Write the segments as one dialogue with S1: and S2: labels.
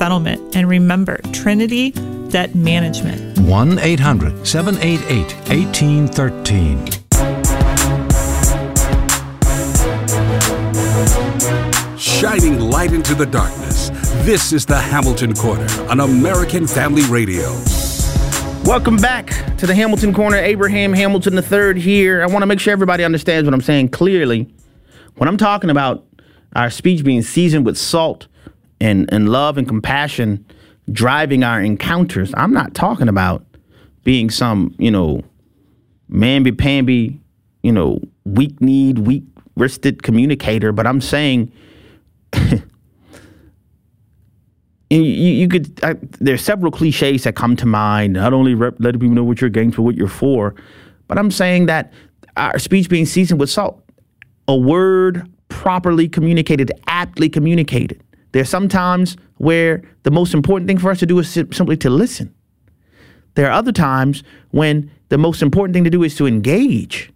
S1: settlement. And remember, Trinity Debt Management.
S2: 1-800-788-1813.
S3: Shining light into the darkness. This is the Hamilton Corner on American Family Radio.
S4: Welcome back to the Hamilton Corner. Abraham Hamilton III here. I want to make sure everybody understands what I'm saying clearly. When I'm talking about our speech being seasoned with salt and love and compassion driving our encounters, I'm not talking about being some, mamby-pamby, weak-kneed, weak-wristed communicator, but I'm saying you could. There's several cliches that come to mind. Not only letting people know what you're against for what you're for, but I'm saying that our speech being seasoned with salt, a word properly communicated, aptly communicated. There's some times where the most important thing for us to do is simply to listen. There are other times when the most important thing to do is to engage.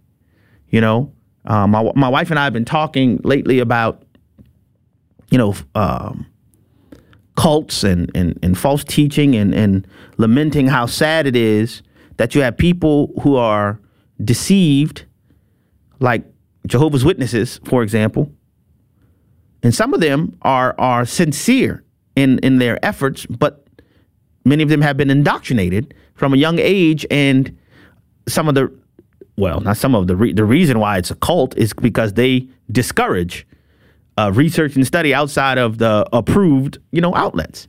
S4: My wife and I have been talking lately about cults and false teaching and lamenting how sad it is that you have people who are deceived, like Jehovah's Witnesses, for example. And some of them are sincere in their efforts, but many of them have been indoctrinated from a young age. And the reason why it's a cult is because they discourage research and study outside of the approved, outlets,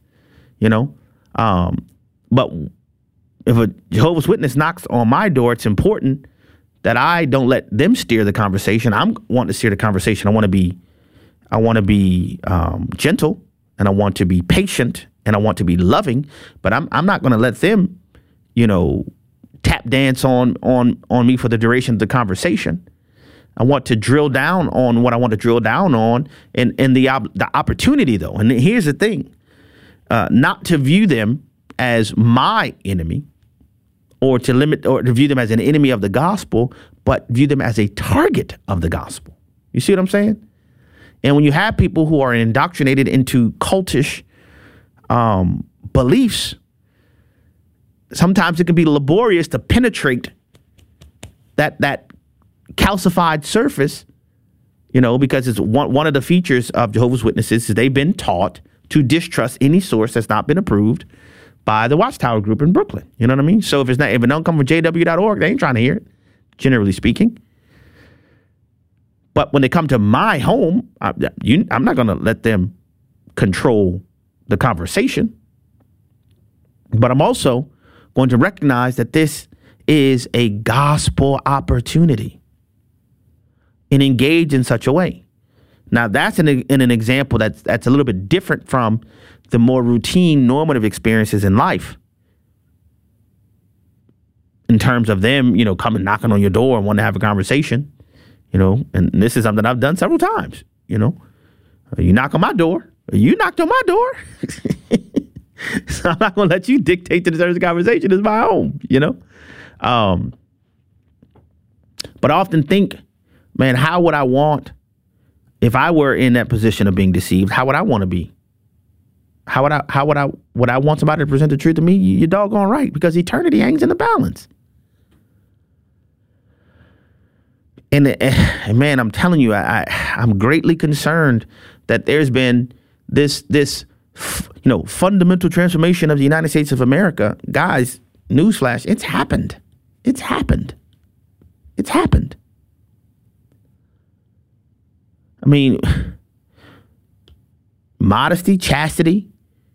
S4: But if a Jehovah's Witness knocks on my door, it's important that I don't let them steer the conversation. I'm wanting to steer the conversation. I want to be gentle, and I want to be patient, and I want to be loving. But I'm not going to let them, tap dance on me for the duration of the conversation. I want to drill down on what I want to drill down on, and the opportunity, though. And here's the thing: not to view them as my enemy, or to view them as an enemy of the gospel, but view them as a target of the gospel. You see what I'm saying? And when you have people who are indoctrinated into cultish beliefs, sometimes it can be laborious to penetrate that calcified surface, because it's one of the features of Jehovah's Witnesses is they've been taught to distrust any source that's not been approved by the Watchtower Group in Brooklyn. You know what I mean? So if it don't come from jw.org, they ain't trying to hear it, generally speaking. But when they come to my home, I'm not going to let them control the conversation. But I'm also going to recognize that this is a gospel opportunity and engage in such a way. Now, that's in an example that's a little bit different from the more routine normative experiences in life, in terms of them, coming knocking on your door and wanting to have a conversation, and this is something I've done several times. You knock on my door, you knocked on my door. So I'm not going to let you dictate to the terms of the conversation. It's my home, But I often think, man, how would I want, if I were in that position of being deceived, how would I want to be? Would I want somebody to present the truth to me? You're doggone right, because eternity hangs in the balance. And man, I'm telling you, I'm greatly concerned that there's been this fundamental transformation of the United States of America. Guys, newsflash, it's happened. It's happened. It's happened. I mean, modesty, chastity,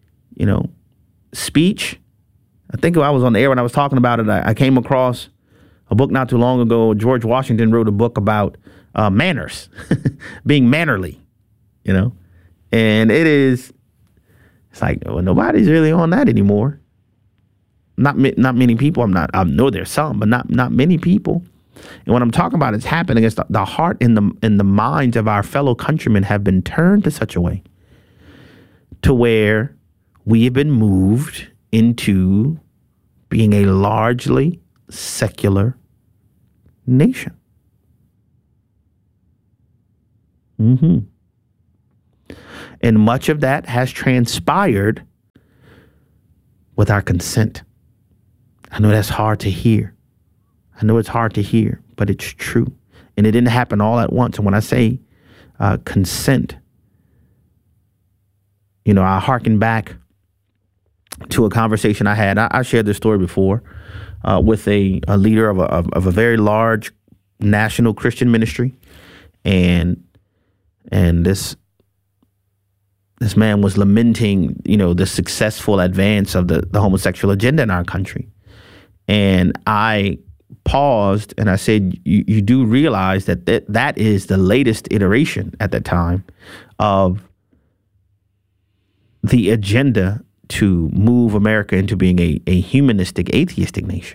S4: speech. I think I was on the air when I was talking about it. I came across a book not too long ago. George Washington wrote a book about manners, being mannerly, and it's like, well, nobody's really on that anymore. Not many people. I know there's some, but not many people. And what I'm talking about is happening is the heart and the minds of our fellow countrymen have been turned to such a way to where we have been moved into being a largely secular nation. And much of that has transpired with our consent. I know that's hard to hear. I know it's hard to hear, but it's true. And it didn't happen all at once. And when I say consent, I hearken back to a conversation I had. I shared this story before with a leader of a very large national Christian ministry. And this man was lamenting, the successful advance of the homosexual agenda in our country. And I paused and I said, you do realize that is the latest iteration at that time of the agenda to move America into being a humanistic, atheistic nation.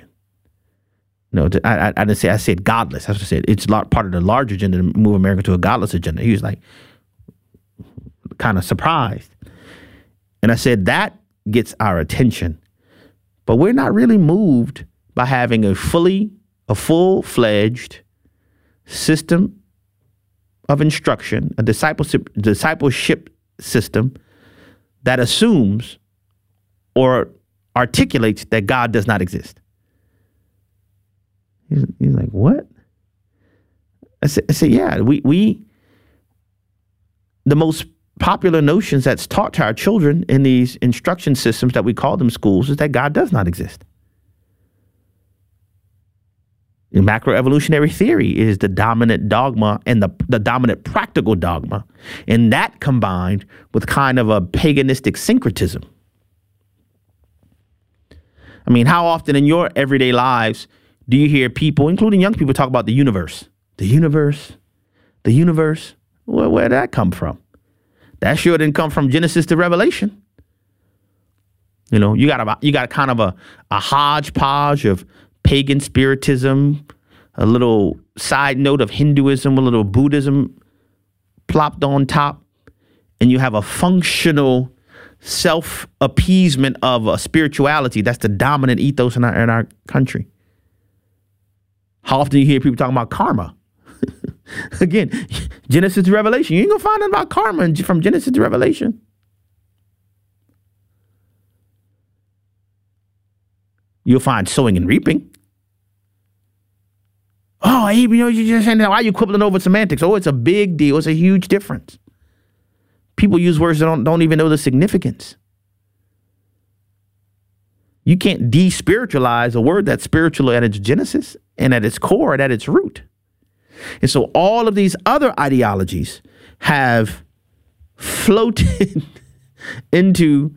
S4: I didn't say, I said godless. That's what I said. It's part of the larger agenda to move America to a godless agenda. He was like kind of surprised. And I said, that gets our attention. But we're not really moved by having a full-fledged system of instruction, a discipleship system that assumes or articulates that God does not exist. He's like, what? I said, yeah, we the most popular notions that's taught to our children in these instruction systems that we call them schools is that God does not exist. In macroevolutionary theory is the dominant dogma and the dominant practical dogma. And that combined with kind of a paganistic syncretism. I mean, how often in your everyday lives do you hear people, including young people, talk about the universe? The universe, the universe. Well, where did that come from? That sure didn't come from Genesis to Revelation. You got kind of a hodgepodge of pagan spiritism, a little side note of Hinduism, a little Buddhism plopped on top, and you have a functional self-appeasement of a spirituality that's the dominant ethos in our country. How often do you hear people talking about karma? Again, Genesis to Revelation. You ain't gonna find out about karma from Genesis to Revelation. You'll find sowing and reaping. Oh, Abe, you're just saying that. Why are you quibbling over semantics? Oh, it's a big deal. It's a huge difference. People use words that don't even know the significance. You can't de-spiritualize a word that's spiritual at its genesis and at its core and at its root. And so all of these other ideologies have floated into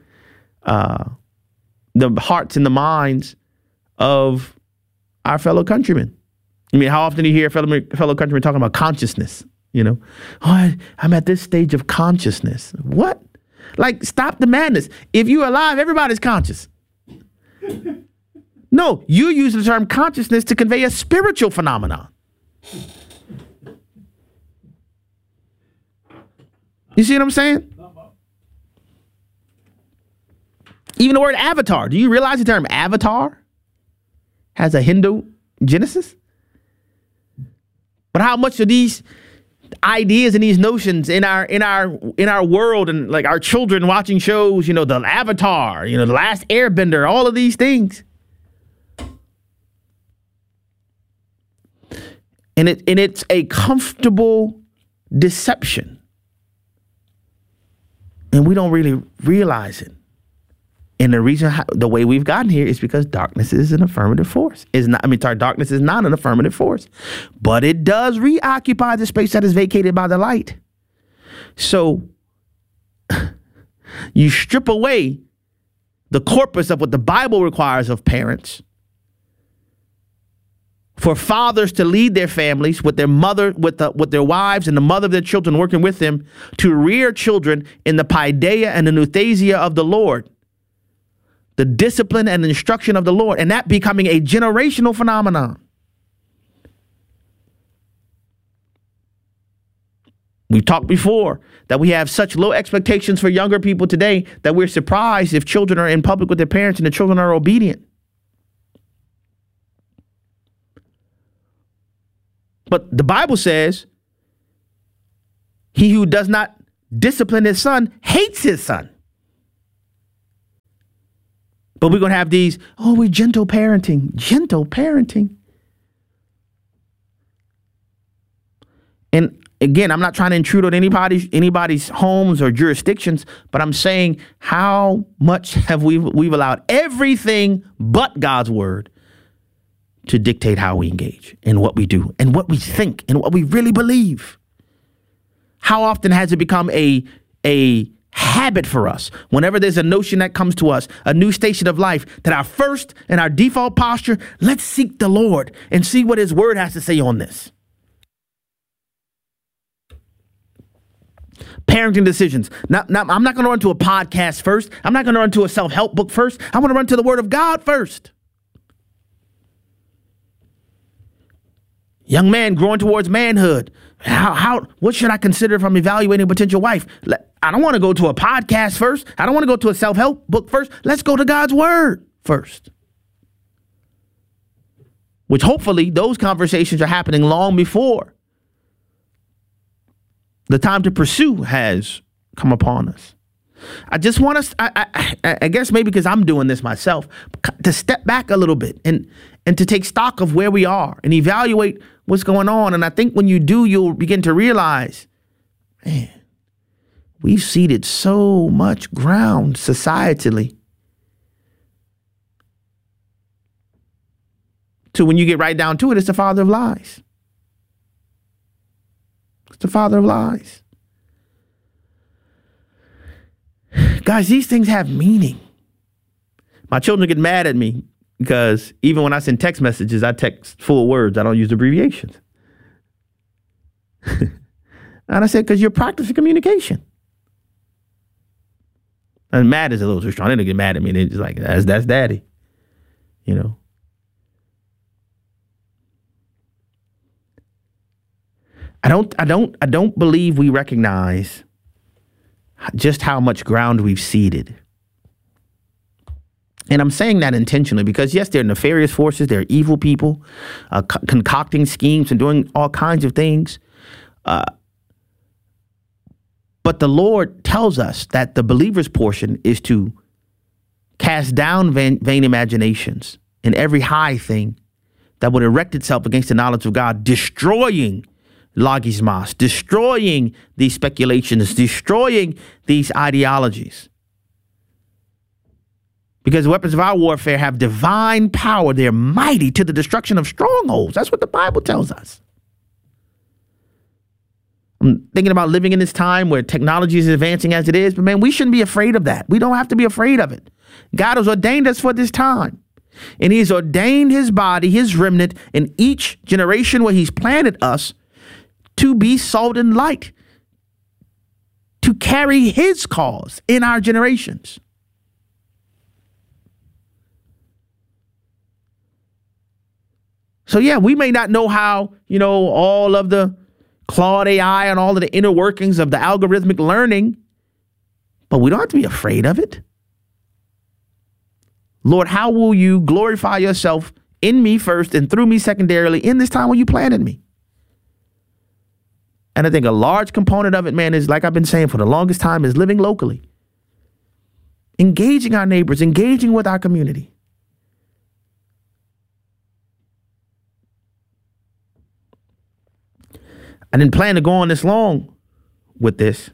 S4: the hearts and the minds of our fellow countrymen. I mean, how often do you hear fellow countrymen talking about consciousness? Oh, I'm at this stage of consciousness. What? Like, stop the madness. If you're alive, everybody's conscious. No, you use the term consciousness to convey a spiritual phenomenon. You see what I'm saying? Even the word avatar. Do you realize the term avatar has a Hindu genesis? But how much of these ideas and these notions in our world, and like our children watching shows, the Avatar, the Last Airbender, all of these things. And it's a comfortable deception. And we don't really realize it. And the reason the way we've gotten here is because darkness is an affirmative force. Darkness is not an affirmative force, but it does reoccupy the space that is vacated by the light. So you strip away the corpus of what the Bible requires of parents for fathers to lead their families with their mother, with their wives and the mother of their children working with them to rear children in the paideia and the nouthesia of the Lord. The discipline and instruction of the Lord, and that becoming a generational phenomenon. We've talked before that we have such low expectations for younger people today that we're surprised if children are in public with their parents and the children are obedient. But the Bible says, he who does not discipline his son hates his son. But we're going to have these, we're gentle parenting. And again, I'm not trying to intrude on anybody's homes or jurisdictions, but I'm saying how much have we've allowed everything but God's word to dictate how we engage and what we do and what we think and what we really believe. How often has it become a habit for us whenever there's a notion that comes to us, a new station of life, that our first and our default posture, let's seek the Lord and see what his word has to say on this. Parenting decisions. Now, I'm not going to run to a podcast first. I'm not going to run to a self-help book first. I'm going to run to the word of God first. Young man growing towards manhood. What should I consider if I'm evaluating a potential wife? I don't want to go to a podcast first. I don't want to go to a self-help book first. Let's go to God's word first. Which hopefully those conversations are happening long before the time to pursue has come upon us. I just want us, I guess maybe because I'm doing this myself, to step back a little bit and to take stock of where we are and evaluate what's going on. And I think when you do, you'll begin to realize, man, we've ceded so much ground societally to, when you get right down to it, it's the father of lies. It's the father of lies. Guys, these things have meaning. My children get mad at me because even when I send text messages, I text full words. I don't use abbreviations. And I said, because you're practicing communication. And mad is a little too strong. They don't get mad at me. They're just like, that's daddy. You know. I don't believe we recognize just how much ground we've ceded. And I'm saying that intentionally because, yes, there are nefarious forces. There are evil people concocting schemes and doing all kinds of things. But the Lord tells us that the believer's portion is to cast down vain imaginations and every high thing that would erect itself against the knowledge of God, destroying logismos, destroying these speculations, destroying these ideologies. Because the weapons of our warfare have divine power. They're mighty to the destruction of strongholds. That's what the Bible tells us. I'm thinking about living in this time where technology is advancing as it is, but man, we shouldn't be afraid of that. We don't have to be afraid of it. God has ordained us for this time. And he's ordained his body, his remnant, in each generation where he's planted us to be salt and light, to carry his cause in our generations. So, yeah, we may not know how, all of the Claude AI and all of the inner workings of the algorithmic learning, but we don't have to be afraid of it. Lord, how will you glorify yourself in me first and through me secondarily in this time when you planted me? And I think a large component of it, man, is, like I've been saying for the longest time, is living locally. Engaging our neighbors, engaging with our community. I didn't plan to go on this long with this.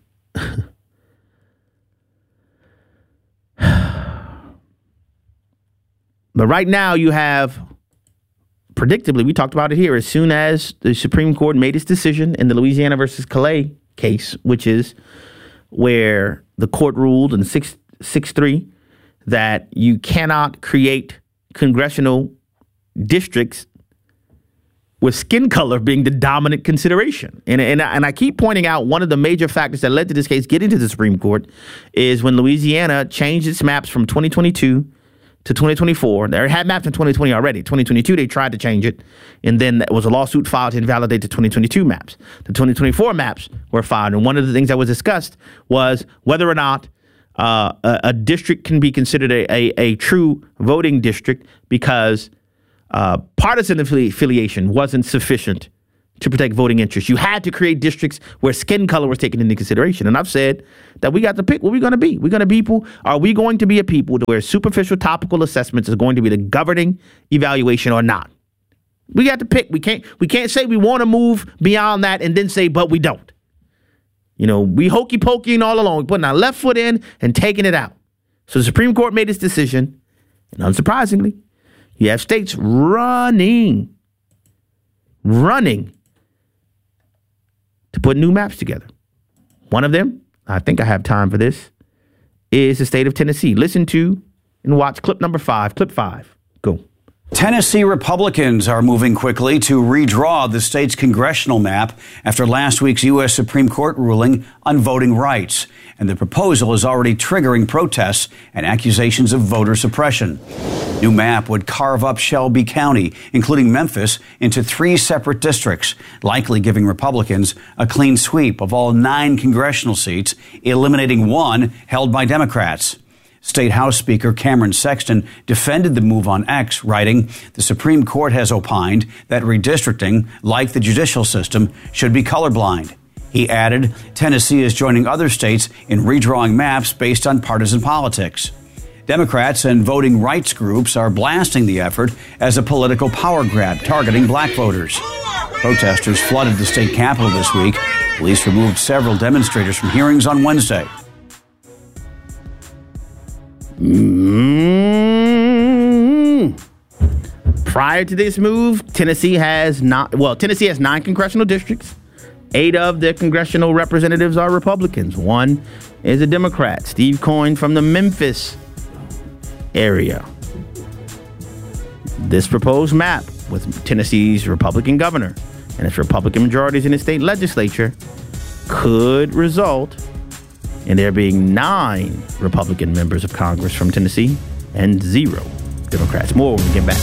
S4: But right now you have, predictably, we talked about it here, as soon as the Supreme Court made its decision in the Louisiana versus Calais case, which is where the court ruled in 6-3 that you cannot create congressional districts with skin color being the dominant consideration. And I keep pointing out one of the major factors that led to this case getting to the Supreme Court is when Louisiana changed its maps from 2022 to 2024. They had maps in 2020 already. 2022, they tried to change it. And then there was a lawsuit filed to invalidate the 2022 maps. The 2024 maps were filed. And one of the things that was discussed was whether or not a district can be considered a true voting district because partisan affiliation wasn't sufficient to protect voting interests. You had to create districts where skin color was taken into consideration. And I've said that we got to pick what we're going to be. Are we going to be a people where superficial topical assessments is going to be the governing evaluation or not? We got to pick. We can't say we want to move beyond that and then say, but we don't. We hokey pokeying all along. We're putting our left foot in and taking it out. So the Supreme Court made its decision. And unsurprisingly, you have states running to put new maps together. One of them, I think I have time for this, is the state of Tennessee. Listen to and watch clip 5. Go.
S5: Tennessee Republicans are moving quickly to redraw the state's congressional map after last week's U.S. Supreme Court ruling on voting rights. And the proposal is already triggering protests and accusations of voter suppression. The new map would carve up Shelby County, including Memphis, into 3 separate districts, likely giving Republicans a clean sweep of all 9 congressional seats, eliminating 1 held by Democrats. State House Speaker Cameron Sexton defended the move on X, writing, "The Supreme Court has opined that redistricting, like the judicial system, should be colorblind." He added, Tennessee is joining other states in redrawing maps based on partisan politics. Democrats and voting rights groups are blasting the effort as a political power grab targeting black voters. Protesters flooded the state capitol this week. Police removed several demonstrators from hearings on Wednesday.
S4: Prior to this move, Tennessee has 9 congressional districts. 8 of the congressional representatives are Republicans. 1 is a Democrat, Steve Coyne from the Memphis area. This proposed map with Tennessee's Republican governor and its Republican majorities in the state legislature could result in there being 9 Republican members of Congress from Tennessee and 0 Democrats. More when we get back.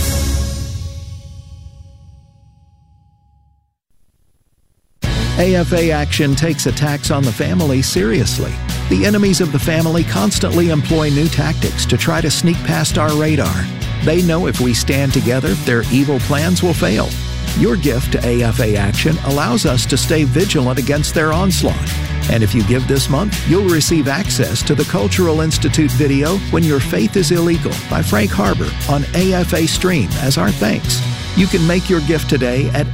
S6: AFA Action takes attacks on the family seriously. The enemies of the family constantly employ new tactics to try to sneak past our radar. They know if we stand together, their evil plans will fail. Your gift to AFA Action allows us to stay vigilant against their onslaught. And if you give this month, you'll receive access to the Cultural Institute video When Your Faith is Illegal by Frank Harbor on AFA Stream as our thanks. You can make your gift today at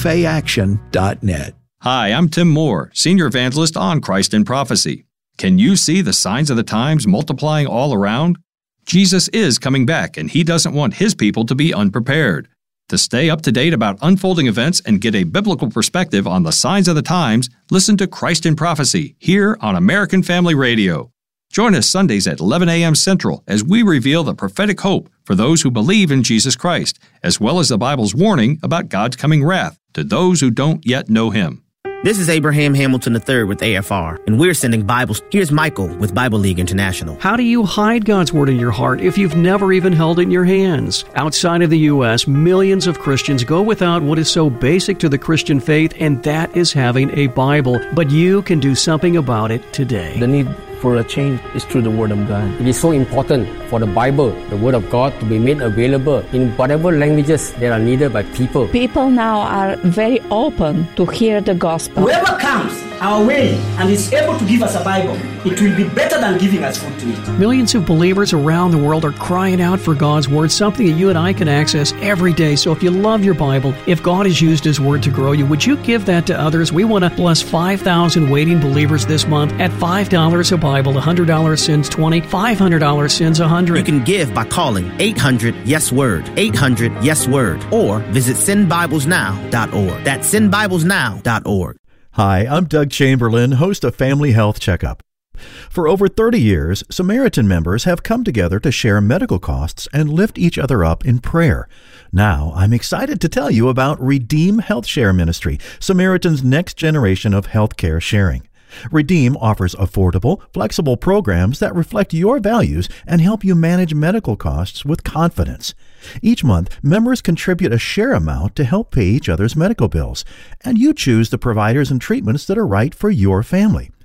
S6: afaaction.net.
S7: Hi, I'm Tim Moore, Senior Evangelist on Christ in Prophecy. Can you see the signs of the times multiplying all around? Jesus is coming back, and He doesn't want His people to be unprepared. To stay up to date about unfolding events and get a biblical perspective on the signs of the times, listen to Christ in Prophecy here on American Family Radio. Join us Sundays at 11 a.m. Central as we reveal the prophetic hope for those who believe in Jesus Christ, as well as the Bible's warning about God's coming wrath to those who don't yet know Him.
S8: This is Abraham Hamilton III with AFR, and we're sending Bibles. Here's Michael with Bible League International.
S9: How do you hide God's Word in your heart if you've never even held it in your hands? Outside of the U.S., millions of Christians go without what is so basic to the Christian faith, and that is having a Bible. But you can do something about it today.
S10: The need for a change is through the Word of God. It is so important for the Bible, the Word of God, to be made available in whatever languages that are needed by people.
S11: People now are very open to hear the gospel.
S12: Whoever comes our way and is able to give us a Bible, it will be better than giving us food to eat.
S9: Millions of believers around the world are crying out for God's Word, something that you and I can access every day. So if you love your Bible, if God has used His Word to grow you, would you give that to others? We want to bless 5,000 waiting believers this month at $5 a Bible. $100 sends $20, $500 sends $100.
S8: You can give by calling 800-YES-WORD, 800-YES-WORD, or visit sendbiblesnow.org. That's sendbiblesnow.org.
S13: Hi, I'm Doug Chamberlain, host of Family Health Checkup. For over 30 years, Samaritan members have come together to share medical costs and lift each other up in prayer. Now, I'm excited to tell you about Redeem Health Share Ministry, Samaritan's next generation of healthcare sharing. Redeem offers affordable, flexible programs that reflect your values and help you manage medical costs with confidence. Each month, members contribute a share amount to help pay each other's medical bills, and you choose the providers and treatments that are right for your family.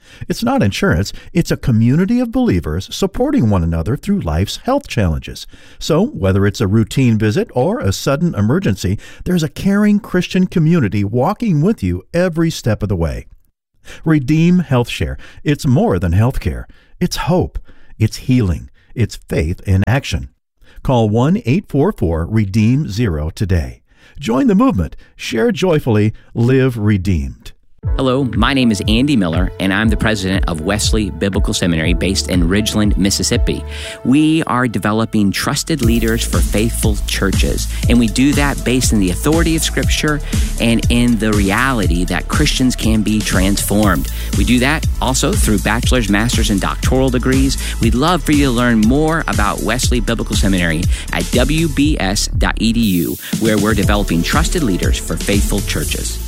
S13: It's not insurance, it's a community of believers supporting one another through life's health challenges. So, whether it's a routine visit or a sudden emergency, there's a caring Christian community walking with you every step of the way. Redeem HealthShare. It's more than healthcare. It's hope. It's healing. It's faith in action. Call 1-844-REDEEM-0 today. Join the movement. Share joyfully. Live redeemed.
S14: Hello, my name is Andy Miller, and I'm the president of Wesley Biblical Seminary based in Ridgeland, Mississippi. We are developing trusted leaders for faithful churches, and we do that based in the authority of Scripture and in the reality that Christians can be transformed. We do that also through bachelor's, master's, and doctoral degrees. We'd love for you to learn more about Wesley Biblical Seminary at wbs.edu, where we're developing trusted leaders for faithful churches.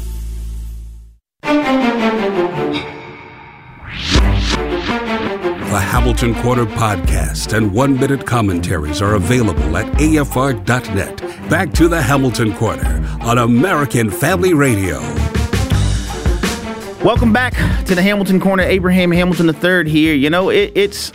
S3: The Hamilton Quarter podcast and 1-minute commentaries are available at afr.net. Back to the Hamilton Quarter on American Family Radio.
S4: Welcome back to the Hamilton Corner. Abraham Hamilton III here. You know, it's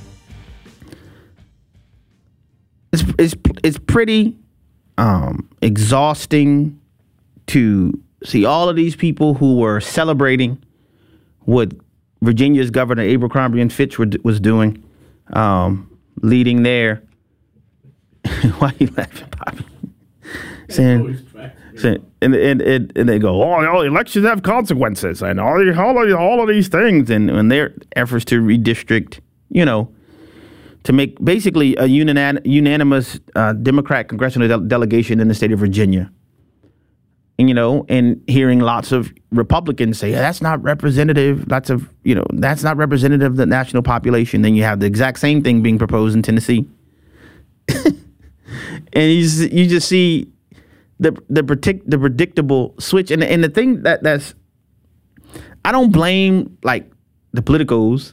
S4: pretty exhausting to see all of these people who were celebrating what Virginia's Governor Abercrombie and Fitch was doing, leading there. Why are you laughing, Bobby? And they go, oh, elections have consequences, and all of these things, and their efforts to redistrict, you know, to make basically a unanimous Democrat congressional delegation in the state of Virginia. And, you know, and hearing lots of Republicans say, that's not representative. That's not representative of the national population. Then you have the exact same thing being proposed in Tennessee. And you just see the predictable switch. And the thing that's, I don't blame like the politicos.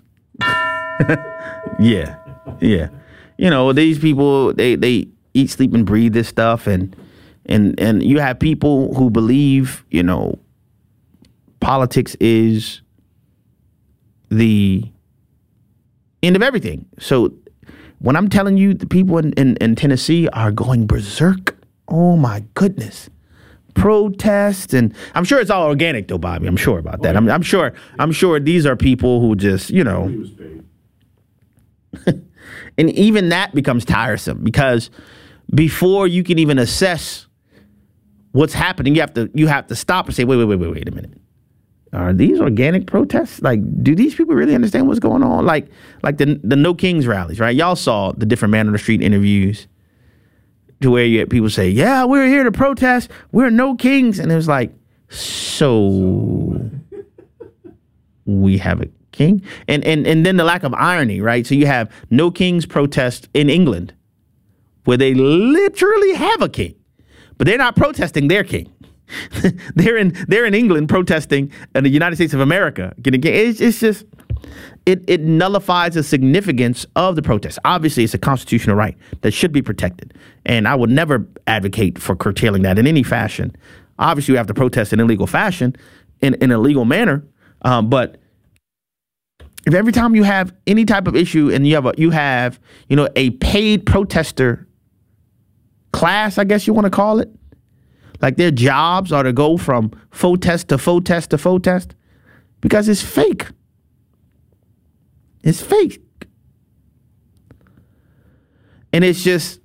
S4: Yeah. You know, these people, they eat, sleep, and breathe this stuff. And you have people who believe, you know, politics is the end of everything. So when I'm telling you the people in Tennessee are going berserk, oh my goodness, protests, and I'm sure it's all organic though, Bobby. I'm sure about that. I'm sure these are people who just, you know, and even that becomes tiresome because before you can even assess what's happening, you have to stop and say, wait a minute. Are these organic protests? Like, do these people really understand what's going on? Like the No Kings rallies, right? Y'all saw the different man on the street interviews to where you had people say, yeah, we're here to protest. We're No Kings. And it was like, so we have a king? And then the lack of irony, right? So you have No Kings protest in England where they literally have a king. But they're not protesting their king. they're in England protesting in the United States of America. It's just it nullifies the significance of the protest. Obviously, it's a constitutional right that should be protected, and I would never advocate for curtailing that in any fashion. Obviously, you have to protest in illegal fashion, in a legal manner. But if every time you have any type of issue and you have a paid protester class, I guess you want to call it, like their jobs are to go from faux test to faux test to faux test because it's fake. It's fake. And it's just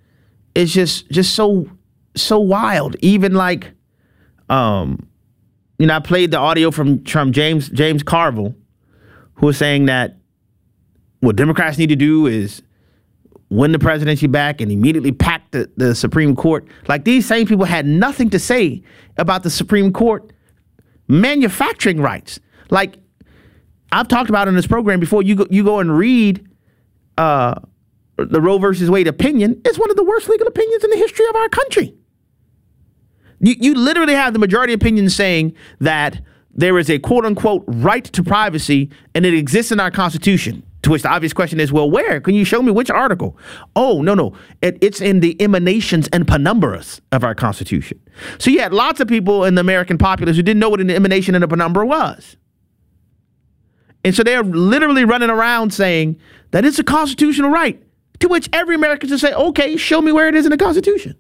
S4: so wild. Even like, I played the audio from James Carville, who was saying that what Democrats need to do is win the presidency back and immediately pack the Supreme Court. Like these same people had nothing to say about the Supreme Court manufacturing rights. Like I've talked about in this program before, you go and read the Roe versus Wade opinion. It's one of the worst legal opinions in the history of our country. You literally have the majority opinion saying that there is a quote unquote right to privacy and it exists in our Constitution. To which the obvious question is, well, where? Can you show me which article? Oh, no. It's in the emanations and penumbras of our Constitution. So you had lots of people in the American populace who didn't know what an emanation and a penumbra was. And so they're literally running around saying that it's a constitutional right, to which every American should say, okay, show me where it is in the Constitution.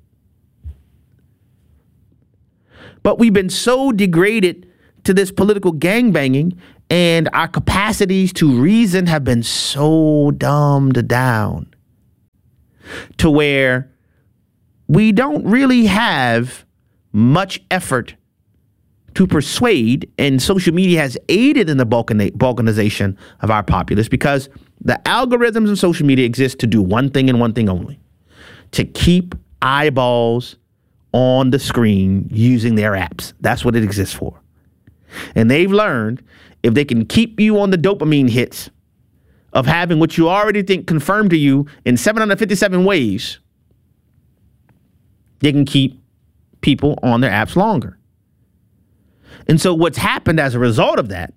S4: But we've been so degraded to this political gangbanging, and our capacities to reason have been so dumbed down to where we don't really have much effort to persuade, and social media has aided in the balkanization of our populace, because the algorithms of social media exist to do one thing and one thing only: to keep eyeballs on the screen using their apps. That's what it exists for. And they've learned if they can keep you on the dopamine hits of having what you already think confirmed to you in 757 ways, they can keep people on their apps longer. And so what's happened as a result of that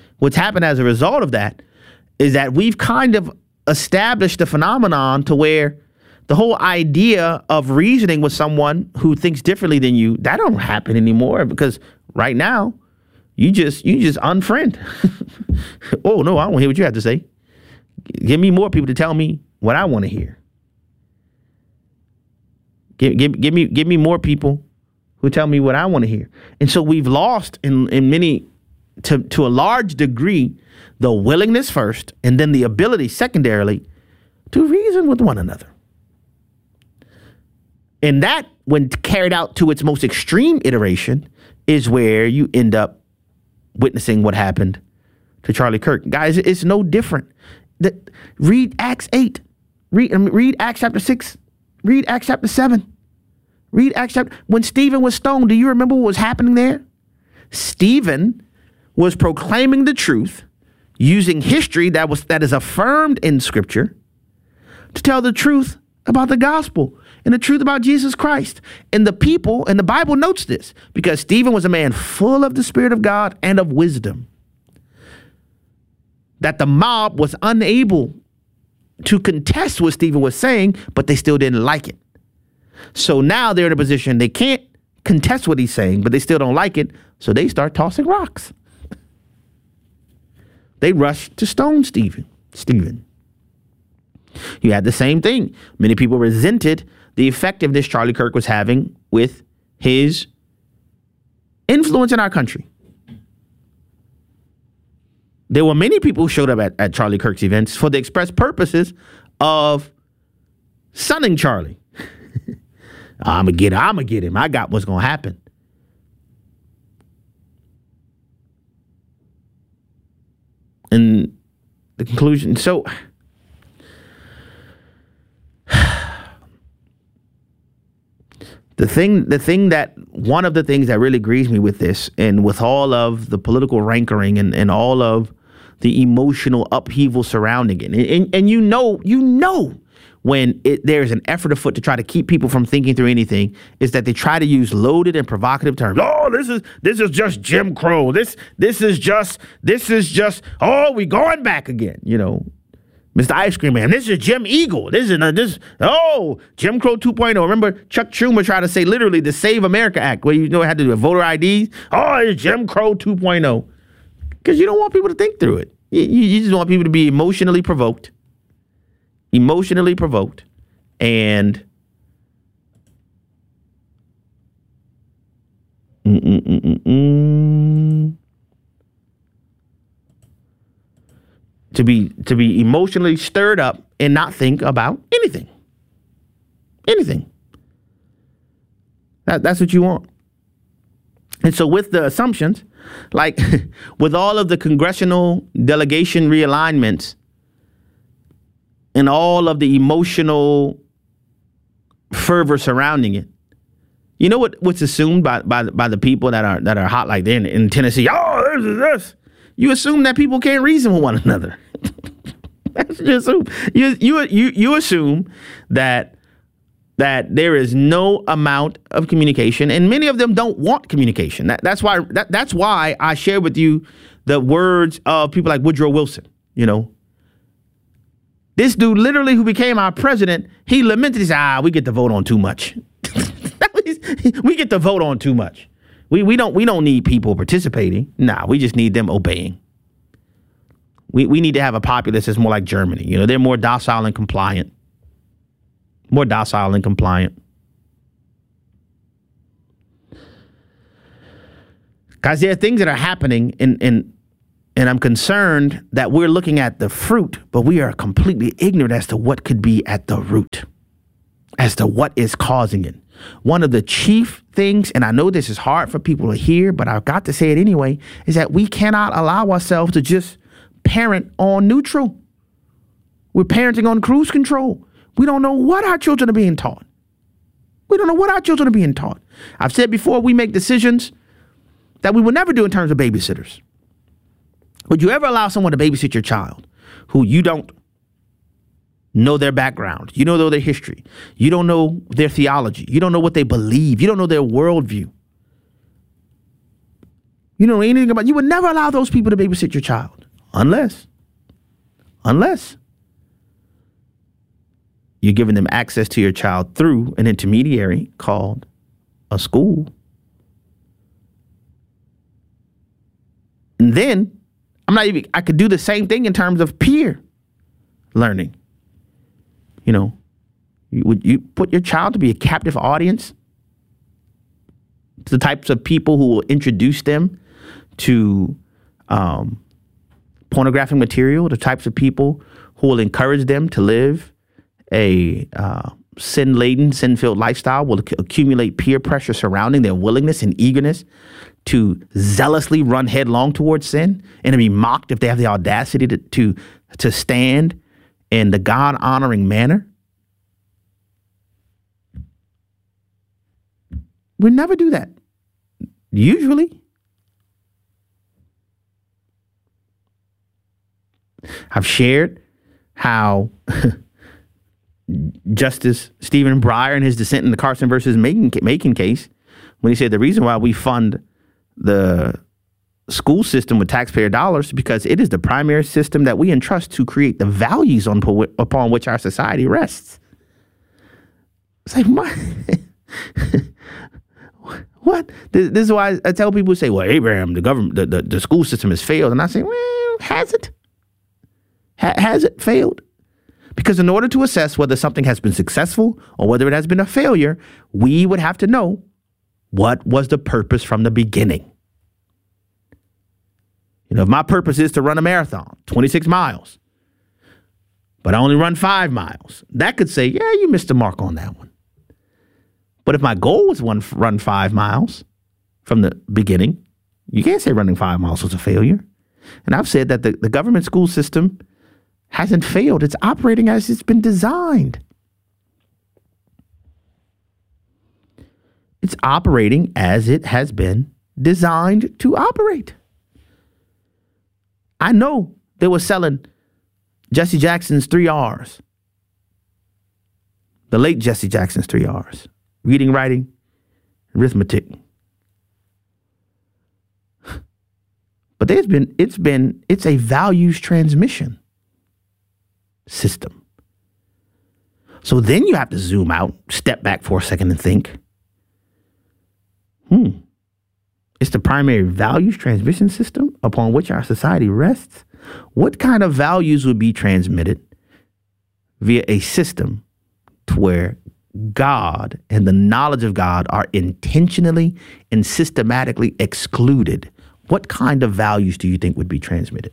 S4: is that we've kind of established a phenomenon to where the whole idea of reasoning with someone who thinks differently than you, that don't happen anymore, because right now you just unfriend. Oh no, I don't want to hear what you have to say. Give me more people to tell me what I want to hear. Give me more people who tell me what I want to hear. And so we've lost in many, to a large degree, the willingness first, and then the ability secondarily to reason with one another. And that, when carried out to its most extreme iteration, is where you end up witnessing what happened to Charlie Kirk. Guys, it's no different. Read Acts 8. Read Acts chapter 6. Read Acts chapter 7. Read Acts chapter... When Stephen was stoned, do you remember what was happening there? Stephen was proclaiming the truth using history that is affirmed in Scripture to tell the truth about the gospel and the truth about Jesus Christ. And the people, and the Bible notes this, because Stephen was a man full of the Spirit of God and of wisdom, that the mob was unable to contest what Stephen was saying, but they still didn't like it. So now they're in a position they can't contest what he's saying, but they still don't like it, so they start tossing rocks. They rush to stone Stephen. You had the same thing. Many people resented the effectiveness Charlie Kirk was having with his influence in our country. There were many people who showed up at Charlie Kirk's events for the express purposes of sunning Charlie. I'm going to get him. I got what's going to happen. And the conclusion, so one of the things that really grieves me with this, and with all of the political rancor and all of the emotional upheaval surrounding it, and you know when there's an effort afoot to try to keep people from thinking through anything, is that they try to use loaded and provocative terms. Oh, this is just Jim Crow. This is just, we going back again, Mr. Ice Cream Man. This is Jim Eagle. Jim Crow 2.0. Remember Chuck Schumer tried to say literally the Save America Act, where it had to do with voter IDs. Oh, it's Jim Crow 2.0. Because you don't want people to think through it. You just want people to be emotionally provoked. And to be emotionally stirred up and not think about anything. That's what you want. And so with the assumptions, like with all of the congressional delegation realignments and all of the emotional fervor surrounding it, you know what's assumed by the people that are hot like they're in Tennessee? Oh, this is this. You assume that people can't reason with one another. That's what you assume. You assume that there is no amount of communication, and many of them don't want communication. That's why I shared with you the words of people like Woodrow Wilson. This dude literally who became our president, he lamented, he said, we get to vote on too much. We get to vote on too much. We don't need people participating. Nah, we just need them obeying. We need to have a populace that's more like Germany. You know, they're more docile and compliant. More docile and compliant. Guys, there are things that are happening and I'm concerned that we're looking at the fruit, but we are completely ignorant as to what could be at the root, as to what is causing it. One of the chief things, and I know this is hard for people to hear, but I've got to say it anyway, is that we cannot allow ourselves to just parent on neutral. We're parenting on cruise control. We don't know what our children are being taught. We don't know what our children are being taught. I've said before, we make decisions that we would never do in terms of babysitters. Would you ever allow someone to babysit your child who you don't know their background? You don't know their history. You don't know their theology. You don't know what they believe. You don't know their worldview. You don't know anything about. You would never allow those people to babysit your child unless you're giving them access to your child through an intermediary called a school. And then I could do the same thing in terms of peer learning. You know, would you put your child to be a captive audience to the types of people who will introduce them to pornographic material, the types of people who will encourage them to live a sin-laden, sin-filled lifestyle, will accumulate peer pressure surrounding their willingness and eagerness to zealously run headlong towards sin and to be mocked if they have the audacity to stand in the God-honoring manner? We never do that. Usually. I've shared how Justice Stephen Breyer in his dissent in the Carson versus Macon case, when he said the reason why we fund the school system with taxpayer dollars is because it is the primary system that we entrust to create the values upon which our society rests. It's like, what? This is why I tell people who say, well, Abraham, the government, the school system has failed. And I say, well, has it? Has it failed? Because in order to assess whether something has been successful or whether it has been a failure, we would have to know what was the purpose from the beginning. You know, if my purpose is to run a marathon, 26 miles, but I only run 5 miles, that could say, yeah, you missed the mark on that one. But if my goal was run 5 miles from the beginning, you can't say running 5 miles was a failure. And I've said that the government school system hasn't failed. It's operating as it's been designed. It's operating as it has been designed to operate. I know they were selling Jesse Jackson's 3 R's. The late Jesse Jackson's 3 R's. Reading, writing, arithmetic. But it's a values transmission system. So then you have to zoom out, step back for a second and think, it's the primary values transmission system upon which our society rests. What kind of values would be transmitted via a system to where God and the knowledge of God are intentionally and systematically excluded? What kind of values do you think would be transmitted?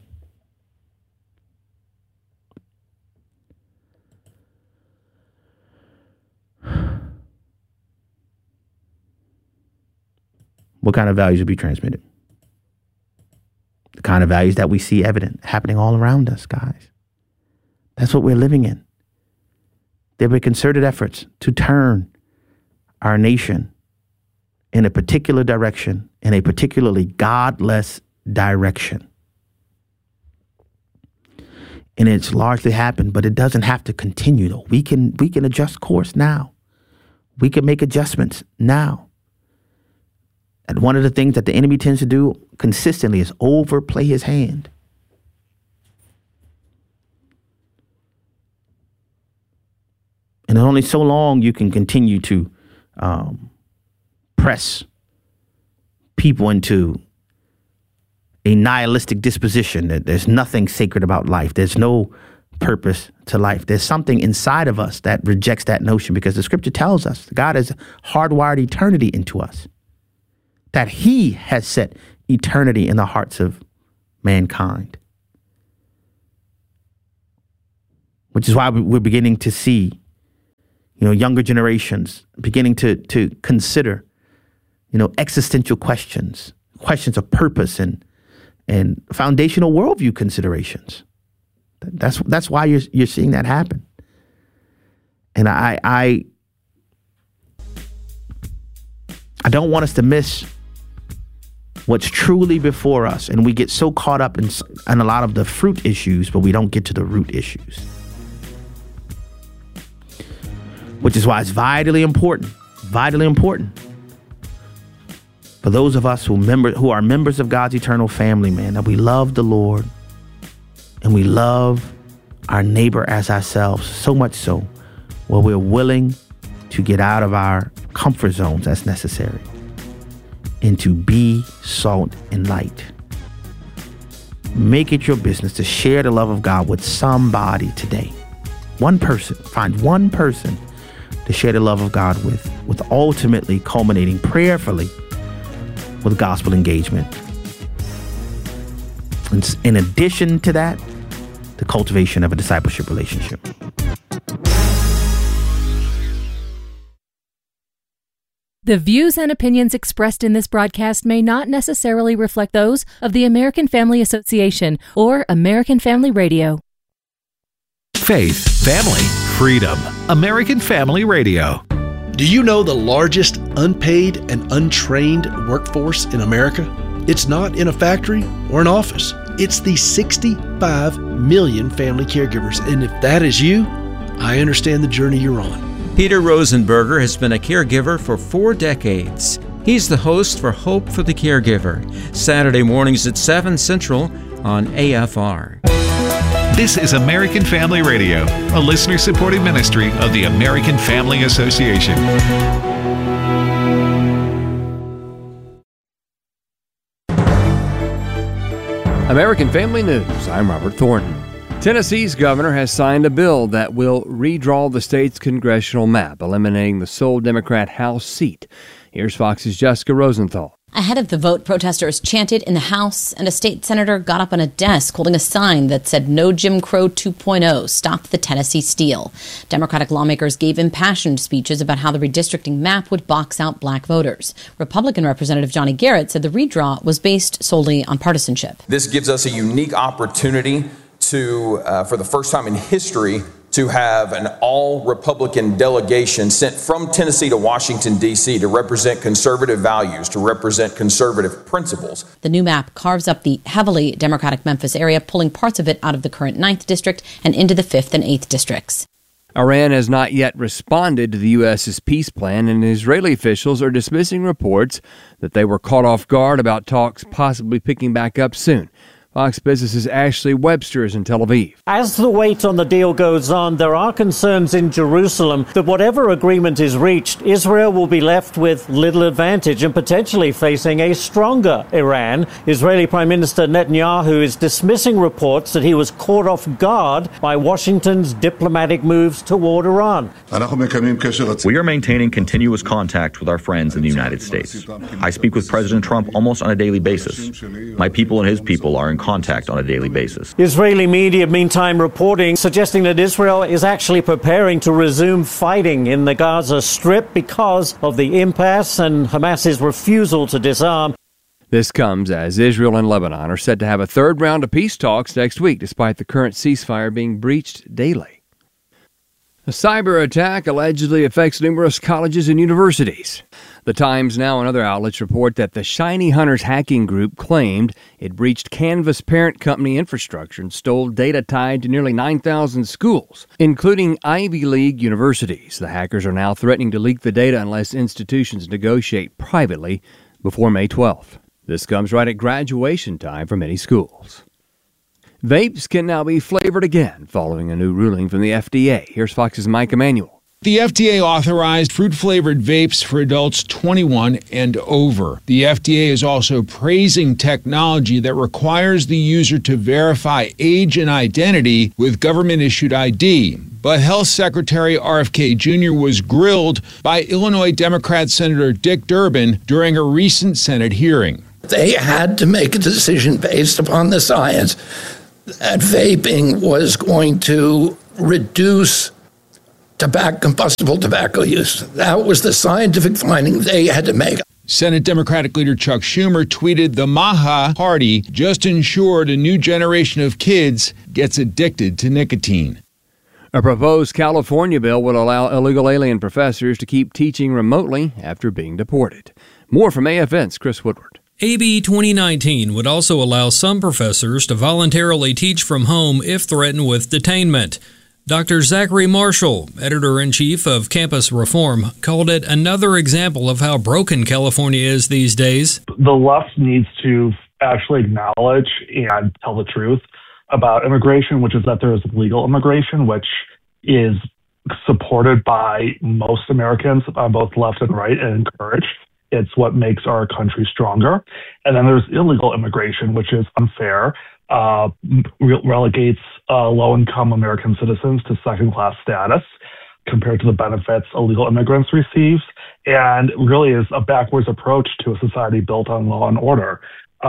S4: What kind of values would be transmitted? The kind of values that we see evident happening all around us, guys. That's what we're living in. There were concerted efforts to turn our nation in a particular direction, in a particularly godless direction. And it's largely happened, but it doesn't have to continue, though. We can adjust course now. We can make adjustments now. And one of the things that the enemy tends to do consistently is overplay his hand. And only so long you can continue to press people into a nihilistic disposition, that there's nothing sacred about life. There's no purpose to life. There's something inside of us that rejects that notion, because the scripture tells us God has hardwired eternity into us, that he has set eternity in the hearts of mankind. Which is why we're beginning to see, younger generations beginning to consider, existential questions of purpose and foundational worldview considerations. That's why you're seeing that happen. And I don't want us to miss what's truly before us, and we get so caught up in a lot of the fruit issues, but we don't get to the root issues. Which is why it's vitally important for those of us who are members of God's eternal family, man, that we love the Lord and we love our neighbor as ourselves, so much so where we're willing to get out of our comfort zones as necessary and to be salt and light. Make it your business to share the love of God with somebody today. One person. Find one person to share the love of God with ultimately culminating prayerfully with gospel engagement. And in addition to that, the cultivation of a discipleship relationship.
S15: The views and opinions expressed in this broadcast may not necessarily reflect those of the American Family Association or American Family Radio.
S2: Faith, family, freedom. American Family Radio.
S16: Do you know the largest unpaid and untrained workforce in America? It's not in a factory or an office. It's the 65 million family caregivers. And if that is you, I understand the journey you're on.
S17: Peter Rosenberger has been a caregiver for 4 decades. He's the host for Hope for the Caregiver, Saturday mornings at 7 Central on AFR.
S2: This is American Family Radio, a listener-supported ministry of the American Family Association.
S18: American Family News, I'm Robert Thornton. Tennessee's governor has signed a bill that will redraw the state's congressional map, eliminating the sole Democrat House seat. Here's Fox's Jessica Rosenthal.
S19: Ahead of the vote, protesters chanted in the House, and a state senator got up on a desk holding a sign that said "No Jim Crow 2.0, Stop the Tennessee Steal." Democratic lawmakers gave impassioned speeches about how the redistricting map would box out black voters. Republican Representative Johnny Garrett said the redraw was based solely on partisanship.
S20: This gives us a unique opportunity to, for the first time in history, to have an all-Republican delegation sent from Tennessee to Washington, D.C. to represent conservative values, to represent conservative principles.
S19: The new map carves up the heavily Democratic Memphis area, pulling parts of it out of the current 9th District and into the 5th and 8th Districts.
S18: Iran has not yet responded to the U.S.'s peace plan, and Israeli officials are dismissing reports that they were caught off guard about talks possibly picking back up soon. Fox Business's Ashley Webster is in Tel Aviv.
S21: As the wait on the deal goes on, there are concerns in Jerusalem that whatever agreement is reached, Israel will be left with little advantage and potentially facing a stronger Iran. Israeli Prime Minister Netanyahu is dismissing reports that he was caught off guard by Washington's diplomatic moves toward Iran.
S22: We are maintaining continuous contact with our friends in the United States. I speak with President Trump almost on a daily basis. My people and his people are in contact on a daily basis.
S21: Israeli media, meantime, reporting suggesting that Israel is actually preparing to resume fighting in the Gaza Strip because of the impasse and Hamas's refusal to disarm.
S18: This comes as Israel and Lebanon are set to have a third round of peace talks next week, despite the current ceasefire being breached daily. A cyber attack allegedly affects numerous colleges and universities. The Times Now and other outlets report that the Shiny Hunters hacking group claimed it breached Canvas parent company infrastructure and stole data tied to nearly 9,000 schools, including Ivy League universities. The hackers are now threatening to leak the data unless institutions negotiate privately before May 12th. This comes right at graduation time for many schools. Vapes can now be flavored again following a new ruling from the FDA. Here's Fox's Mike Emanuel.
S1: The FDA authorized fruit-flavored vapes for adults 21 and over. The FDA is also praising technology that requires the user to verify age and identity with government-issued ID. But Health Secretary RFK Jr. was grilled by Illinois Democrat Senator Dick Durbin during a recent Senate hearing.
S5: They had to make a decision based upon the science that vaping was going to reduce combustible tobacco use. That was the scientific finding they had to make.
S1: Senate Democratic leader Chuck Schumer tweeted the Maha Party just ensured a new generation of kids gets addicted to nicotine.
S18: A proposed California bill would allow illegal alien professors to keep teaching remotely after being deported. More from AFN's Chris Woodward.
S23: AB 2019 would also allow some professors to voluntarily teach from home if threatened with detainment. Dr. Zachary Marshall, editor-in-chief of Campus Reform, called it another example of how broken California is these days.
S24: The left needs to actually acknowledge and tell the truth about immigration, which is that there is legal immigration, which is supported by most Americans on both left and right and encouraged. It's what makes our country stronger. And then there's illegal immigration, which is unfair, relegates low-income American citizens to second-class status compared to the benefits illegal immigrants receive, and really is a backwards approach to a society built on law and order.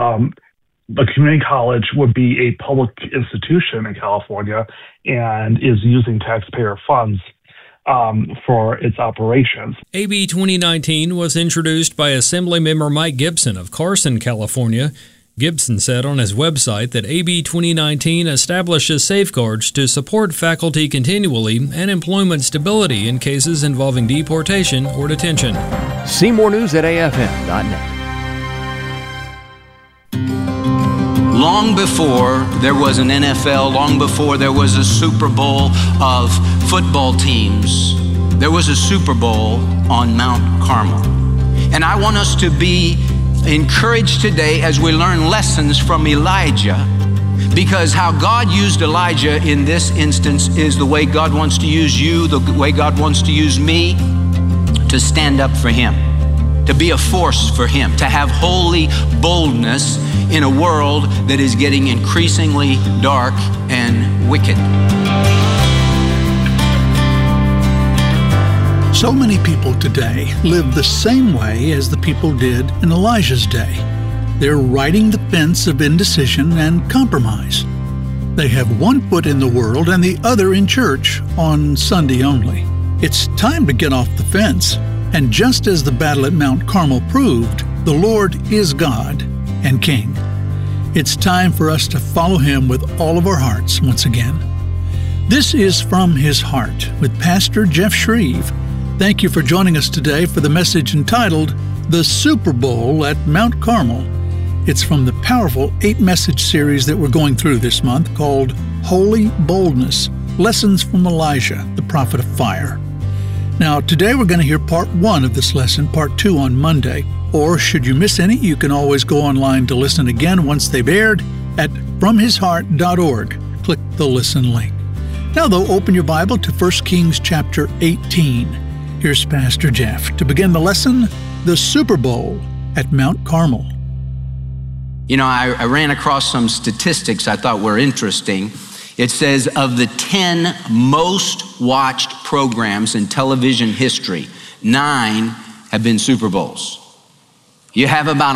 S24: A community college would be a public institution in California and is using taxpayer funds for its operations.
S23: AB 2019 was introduced by Assemblymember Mike Gibson of Carson, California. Gibson said on his website that AB 2019 establishes safeguards to support faculty continually and employment stability in cases involving deportation or detention.
S18: See more news at afn.net.
S25: Long before there was an NFL, long before there was a Super Bowl of football teams, there was a Super Bowl on Mount Carmel. And I want us to be encouraged today as we learn lessons from Elijah, because how God used Elijah in this instance is the way God wants to use you, the way God wants to use me to stand up for Him, to be a force for Him, to have holy boldness in a world that is getting increasingly dark and wicked.
S26: So many people today live the same way as the people did in Elijah's day. They're riding the fence of indecision and compromise. They have one foot in the world and the other in church on Sunday only. It's time to get off the fence. And just as the battle at Mount Carmel proved, the Lord is God and King. It's time for us to follow Him with all of our hearts once again. This is From His Heart with Pastor Jeff Shreve. Thank you for joining us today for the message entitled The Super Bowl at Mount Carmel. It's from the powerful 8-message series that we're going through this month called Holy Boldness, Lessons from Elijah, the Prophet of Fire. Now, today we're going to hear part 1 of this lesson, part 2 on Monday. Or should you miss any, you can always go online to listen again once they've aired at FromHisHeart.org. Click the listen link. Now, though, open your Bible to 1 Kings chapter 18. Here's Pastor Jeff to begin the lesson, The Super Bowl at Mount Carmel.
S25: You know, I ran across some statistics I thought were interesting. It says of the 10 most watched programs in television history, 9 have been Super Bowls. You have about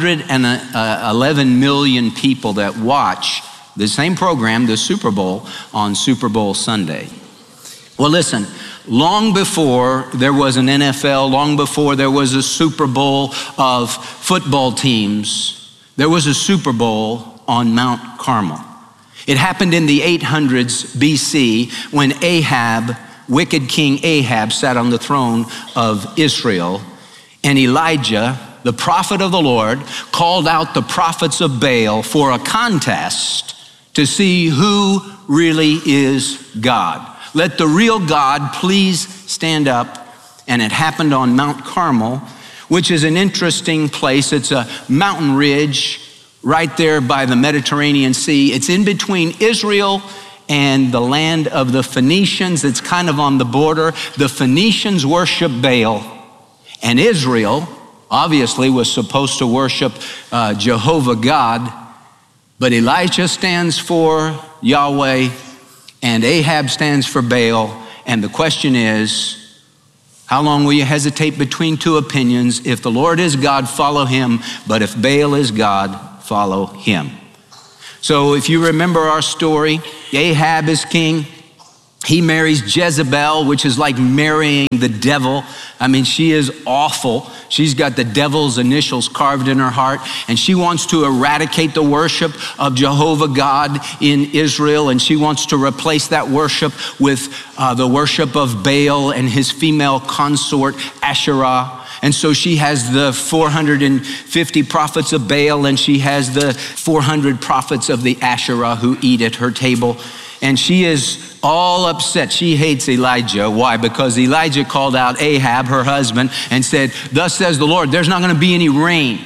S25: 111 million people that watch the same program, the Super Bowl, on Super Bowl Sunday. Well, listen, long before there was an NFL, long before there was a Super Bowl of football teams, there was a Super Bowl on Mount Carmel. It happened in the 800s BC when Ahab, wicked King Ahab, sat on the throne of Israel, and Elijah, the prophet of the Lord, called out the prophets of Baal for a contest to see who really is God. Let the real God please stand up. And it happened on Mount Carmel, which is an interesting place. It's a mountain ridge right there by the Mediterranean Sea. It's in between Israel and the land of the Phoenicians. It's kind of on the border. The Phoenicians worship Baal, and Israel obviously was supposed to worship Jehovah God, but Elijah stands for Yahweh and Ahab stands for Baal. And the question is, how long will you hesitate between two opinions? If the Lord is God, follow him, but if Baal is God, follow him. So if you remember our story, Ahab is king. He marries Jezebel, which is like marrying the devil. I mean, she is awful. She's got the devil's initials carved in her heart, and she wants to eradicate the worship of Jehovah God in Israel, and she wants to replace that worship with the worship of Baal and his female consort, Asherah. And so she has the 450 prophets of Baal, and she has the 400 prophets of the Asherah who eat at her table. And she is all upset. She hates Elijah. Why? Because Elijah called out Ahab, her husband, and said, "Thus says the Lord, there's not going to be any rain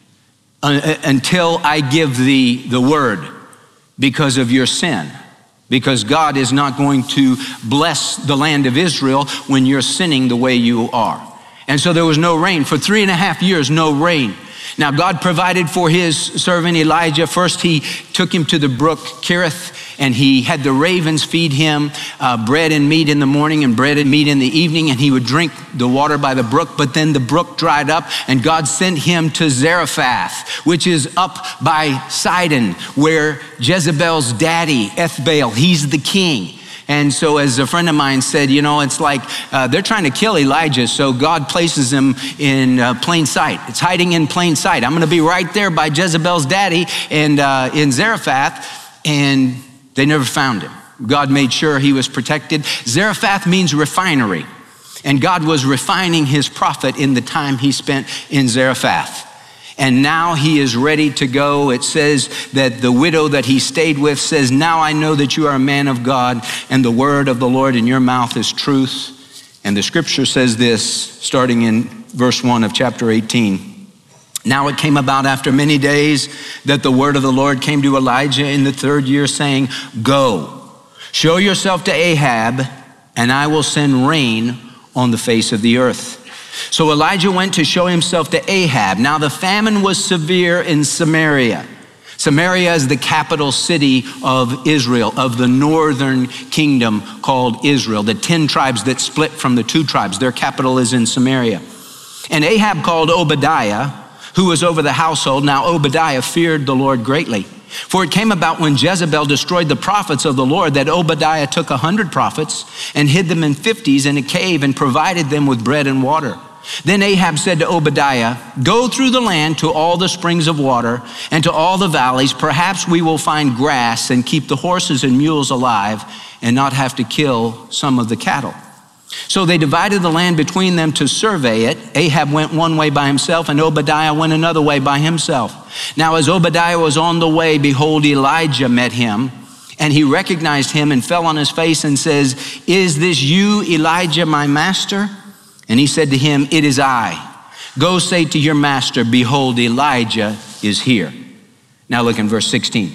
S25: until I give thee the word because of your sin. Because God is not going to bless the land of Israel when you're sinning the way you are." And so there was no rain. For 3.5 years, no rain. Now God provided for his servant Elijah. First, he took him to the brook Kerith, and he had the ravens feed him bread and meat in the morning and bread and meat in the evening, and he would drink the water by the brook. But then the brook dried up, and God sent him to Zarephath, which is up by Sidon, where Jezebel's daddy, Ethbaal, he's the king. And so as a friend of mine said, you know, it's like they're trying to kill Elijah, so God places him in plain sight. It's hiding in plain sight. I'm going to be right there by Jezebel's daddy and in Zarephath, and they never found him. God made sure he was protected. Zarephath means refinery, and God was refining his prophet in the time he spent in Zarephath. And now he is ready to go. It says that the widow that he stayed with says, "Now I know that you are a man of God, and the word of the Lord in your mouth is truth." And the scripture says this, starting in verse 1 of chapter 18. "Now it came about after many days that the word of the Lord came to Elijah in the 3rd year, saying, 'Go, show yourself to Ahab, and I will send rain on the face of the earth.' So Elijah went to show himself to Ahab. Now the famine was severe in Samaria. Samaria is the capital city of Israel, of the northern kingdom called Israel. The 10 tribes that split from the 2 tribes, their capital is in Samaria. And Ahab called Obadiah, who was over the household. Now Obadiah feared the Lord greatly. For it came about when Jezebel destroyed the prophets of the Lord that Obadiah took 100 prophets and hid them in 50s in a cave and provided them with bread and water. Then Ahab said to Obadiah, 'Go through the land to all the springs of water and to all the valleys. Perhaps we will find grass and keep the horses and mules alive and not have to kill some of the cattle.' So they divided the land between them to survey it. Ahab went one way by himself, and Obadiah went another way by himself. Now as Obadiah was on the way, behold, Elijah met him, and he recognized him and fell on his face and says, 'Is this you, Elijah, my master?' And he said to him, 'It is I. Go say to your master, behold, Elijah is here.'" Now look in verse 16.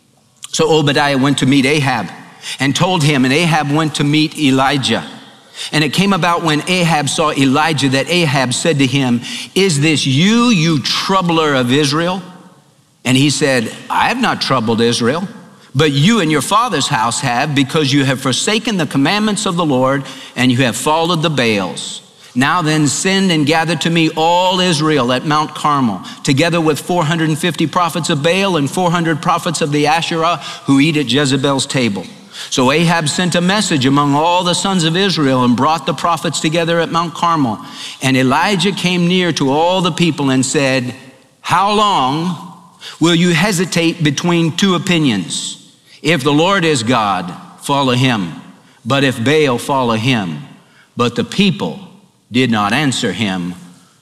S25: "So Obadiah went to meet Ahab and told him, and Ahab went to meet Elijah. And it came about when Ahab saw Elijah that Ahab said to him, 'Is this you, you troubler of Israel?' And he said, 'I have not troubled Israel, but you and your father's house have, because you have forsaken the commandments of the Lord, and you have followed the Baals. Now then send and gather to me all Israel at Mount Carmel, together with 450 prophets of Baal and 400 prophets of the Asherah who eat at Jezebel's table.' So Ahab sent a message among all the sons of Israel and brought the prophets together at Mount Carmel. And Elijah came near to all the people and said, 'How long will you hesitate between two opinions? If the Lord is God, follow him. But if Baal, follow him.' But the people did not answer him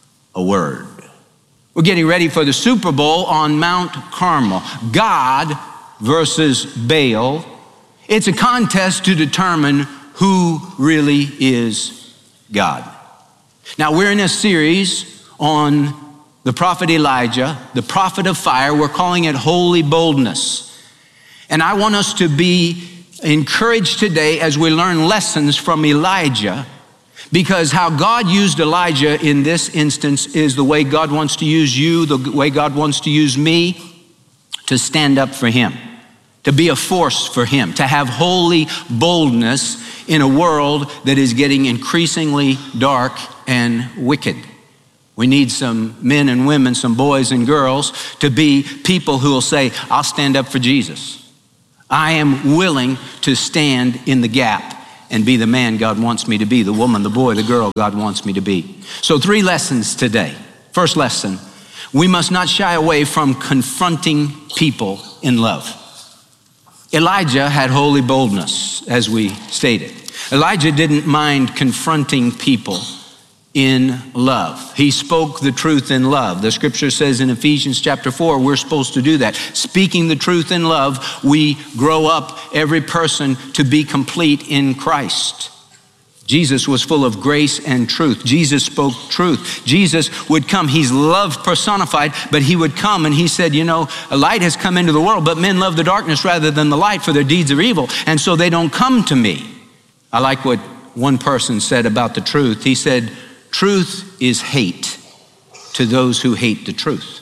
S25: a word." We're getting ready for the Super Bowl on Mount Carmel. God versus Baal. It's a contest to determine who really is God. Now, we're in a series on the prophet Elijah, the prophet of fire. We're calling it Holy Boldness. And I want us to be encouraged today as we learn lessons from Elijah, because how God used Elijah in this instance is the way God wants to use you, the way God wants to use me, to stand up for him, to be a force for him, to have holy boldness in a world that is getting increasingly dark and wicked. We need some men and women, some boys and girls, to be people who will say, I'll stand up for Jesus. I am willing to stand in the gap and be the man God wants me to be, the woman, the boy, the girl God wants me to be. So 3 lessons today. First lesson, we must not shy away from confronting people in love. Elijah had holy boldness, as we stated. Elijah didn't mind confronting people in love. He spoke the truth in love. The scripture says in Ephesians chapter 4, we're supposed to do that. Speaking the truth in love, we grow up every person to be complete in Christ. Jesus was full of grace and truth. Jesus spoke truth. Jesus would come. He's love personified, but he would come and he said, you know, a light has come into the world, but men love the darkness rather than the light, for their deeds are evil, and so they don't come to me. I like what one person said about the truth. He said, truth is hate to those who hate the truth.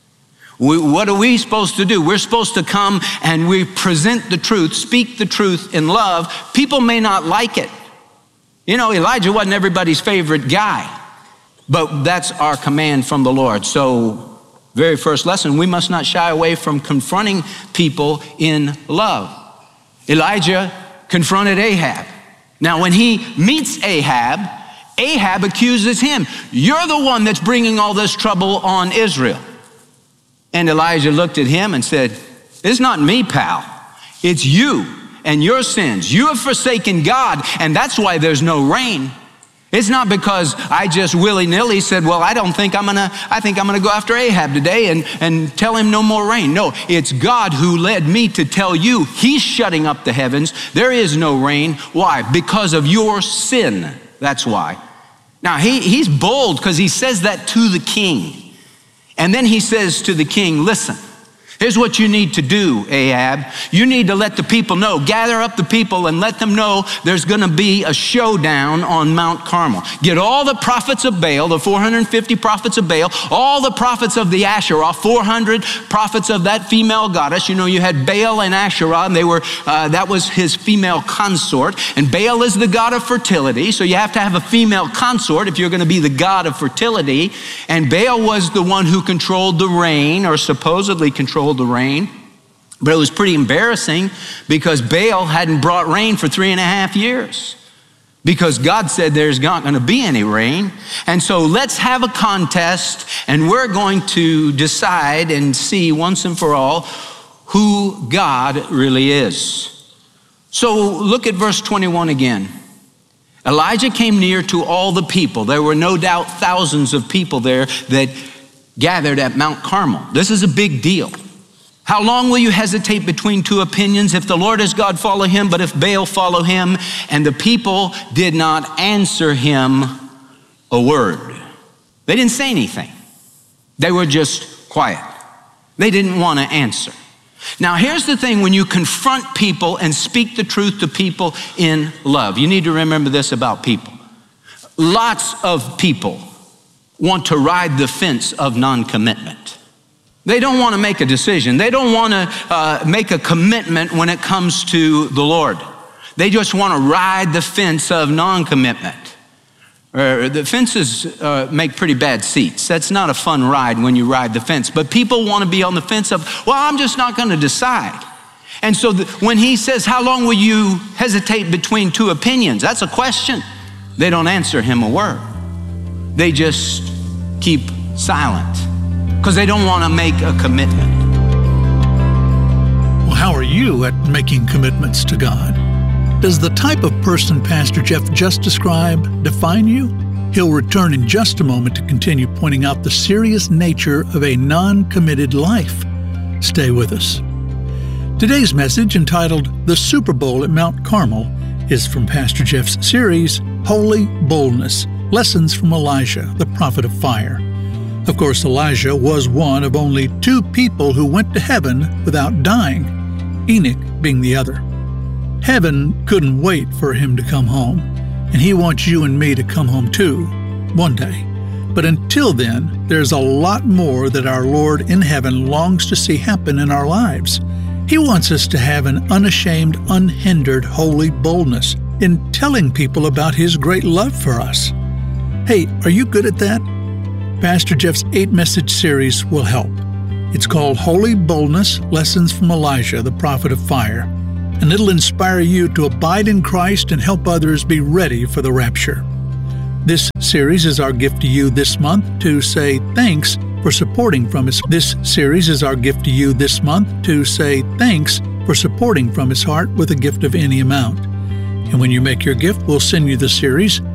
S25: What are we supposed to do? We're supposed to come and we present the truth, speak the truth in love. People may not like it. You know, Elijah wasn't everybody's favorite guy, but that's our command from the Lord. So, very first lesson, we must not shy away from confronting people in love. Elijah confronted Ahab. Now, when he meets Ahab accuses him. You're the one that's bringing all this trouble on Israel. And Elijah looked at him and said, it's not me, pal. It's you and your sins. You have forsaken God, and that's why there's no rain. It's not because I just willy-nilly said, well, I think I'm gonna go after Ahab today and tell him no more rain. No, it's God who led me to tell you he's shutting up the heavens. There is no rain. Why? Because of your sin. That's why. Now, he's bold because he says that to the king. And then he says to the king, listen, here's what you need to do, Ahab. You need to let the people know, gather up the people and let them know there's going to be a showdown on Mount Carmel. Get all the prophets of Baal, the 450 prophets of Baal, all the prophets of the Asherah, 400 prophets of that female goddess. You know, you had Baal and Asherah, and they were that was his female consort. And Baal is the god of fertility, so you have to have a female consort if you're going to be the god of fertility. And Baal was the one who controlled the rain, or supposedly controlled the rain. But it was pretty embarrassing because Baal hadn't brought rain for 3.5 years because God said there's not going to be any rain. And so let's have a contest, and we're going to decide and see once and for all who God really is. So look at verse 21 again. Elijah came near to all the people. There were no doubt thousands of people there that gathered at Mount Carmel. This is a big deal. How long will you hesitate between 2 opinions? If the Lord is God, follow him, but if Baal, follow him. And the people did not answer him a word. They didn't say anything. They were just quiet. They didn't want to answer. Now, here's the thing. When you confront people and speak the truth to people in love, you need to remember this about people. Lots of people want to ride the fence of non-commitment. They don't want to make a decision. They don't want to make a commitment when it comes to the Lord. They just want to ride the fence of non-commitment. The fences make pretty bad seats. That's not a fun ride when you ride the fence. But people want to be on the fence of, well, I'm just not going to decide. And so when he says, how long will you hesitate between 2 opinions? That's a question. They don't answer him a word. They just keep silent because they don't want to make a commitment.
S26: Well, how are you at making commitments to God? Does the type of person Pastor Jeff just described define you? He'll return in just a moment to continue pointing out the serious nature of a non-committed life. Stay with us. Today's message, entitled The Super Bowl at Mount Carmel, is from Pastor Jeff's series, Holy Boldness, Lessons from Elijah, the Prophet of Fire. Of course, Elijah was one of only 2 people who went to heaven without dying, Enoch being the other. Heaven couldn't wait for him to come home, and he wants you and me to come home too, one day. But until then, there's a lot more that our Lord in heaven longs to see happen in our lives. He wants us to have an unashamed, unhindered, holy boldness in telling people about His great love for us. Hey, are you good at that? Pastor Jeff's 8-message series will help. It's called Holy Boldness, Lessons from Elijah, the Prophet of Fire. And it'll inspire you to abide in Christ and help others be ready for the rapture. This series is our gift to you this month to say thanks for supporting from His. This series is our gift to you this month to say thanks for supporting from His heart with a gift of any amount. And when you make your gift, we'll send you the series